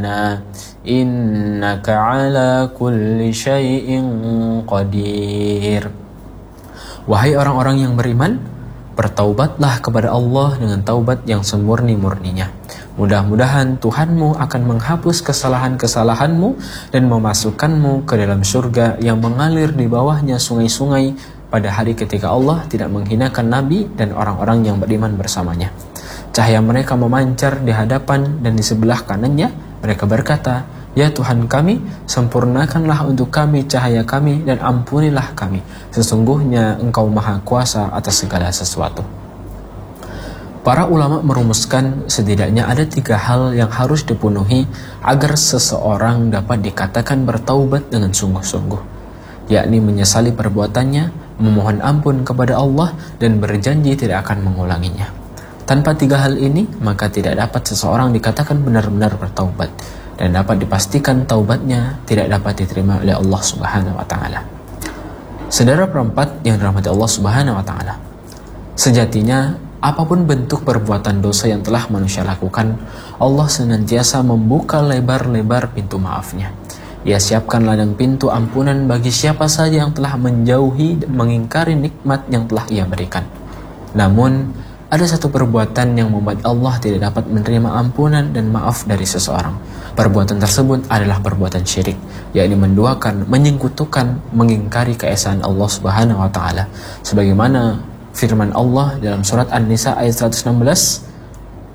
innaka ala kulli syai'in qadir. Wahai orang-orang yang beriman, bertaubatlah kepada Allah dengan taubat yang semurni-murninya. Mudah-mudahan Tuhanmu akan menghapus kesalahan-kesalahanmu dan memasukkanmu ke dalam surga yang mengalir di bawahnya sungai-sungai pada hari ketika Allah tidak menghinakan Nabi dan orang-orang yang beriman bersamanya. Cahaya mereka memancar di hadapan dan di sebelah kanannya. Mereka berkata, "Ya Tuhan kami, sempurnakanlah untuk kami cahaya kami dan ampunilah kami. Sesungguhnya Engkau Maha Kuasa atas segala sesuatu." Para ulama merumuskan setidaknya ada 3 hal yang harus dipenuhi agar seseorang dapat dikatakan bertaubat dengan sungguh-sungguh, yakni menyesali perbuatannya, memohon ampun kepada Allah, dan berjanji tidak akan mengulanginya. Tanpa 3 hal ini, maka tidak dapat seseorang dikatakan benar-benar bertaubat, dan dapat dipastikan taubatnya tidak dapat diterima oleh Allah Subhanahu wa taala. Saudara perempat yang dirahmati Allah Subhanahu wa taala, sejatinya apapun bentuk perbuatan dosa yang telah manusia lakukan, Allah senantiasa membuka lebar-lebar pintu maafnya. Ia siapkan ladang pintu ampunan bagi siapa saja yang telah menjauhi dan mengingkari nikmat yang telah Ia berikan. Namun, ada satu perbuatan yang membuat Allah tidak dapat menerima ampunan dan maaf dari seseorang. Perbuatan tersebut adalah perbuatan syirik, yakni menduakan, menyekutukan, mengingkari keesaan Allah Subhanahu wa taala. Sebagaimana firman Allah dalam surat An-Nisa ayat 116,